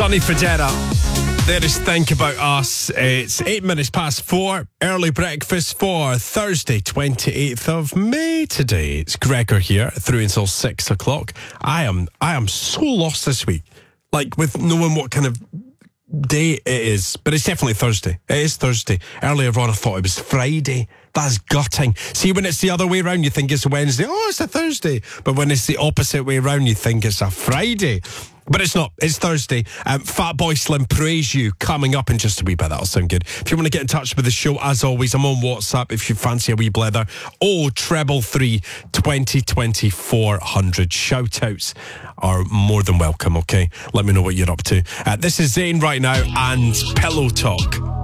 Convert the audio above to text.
Sonny Fodera. There is Think About Us. It's 8 minutes past 4. Early breakfast for Thursday, 28th of May today. It's Gregor here, through until 6 o'clock. I am so lost this week. Like, with knowing what kind of day it is. But it's definitely Thursday. It is Thursday. Earlier on, I thought it was Friday. That's gutting. See, when it's the other way around, you think it's a Wednesday. Oh, it's a Thursday. But when it's the opposite way around, you think it's a Friday. But it's not. It's Thursday. Fatboy Slim, Praise You, coming up in just a wee bit. That'll sound good. If you want to get in touch with the show, as always, I'm on WhatsApp if you fancy a wee blether. 0333 20 400. Shout-outs are more than welcome, okay? Let me know what you're up to. This is Zayn right now and Pillow Talk.